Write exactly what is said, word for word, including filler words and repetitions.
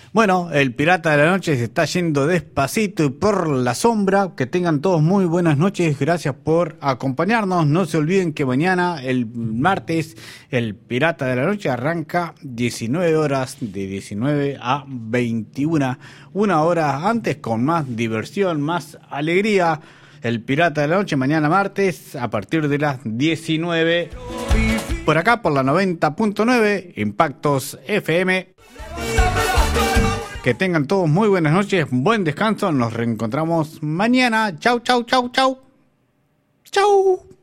Bueno, el Pirata de la Noche se está yendo despacito y por la sombra. Que tengan todos muy buenas noches. Gracias por acompañarnos. No se olviden que mañana, el martes, el Pirata de la Noche arranca diecinueve horas, de diecinueve a veintiuna. Una hora antes con más diversión, más alegría. El Pirata de la Noche mañana martes a partir de las diecinueve. Por acá, por la noventa punto nueve, Impactos F M. Que tengan todos muy buenas noches, buen descanso, nos reencontramos mañana. Chau, chau, chau, chau. Chau.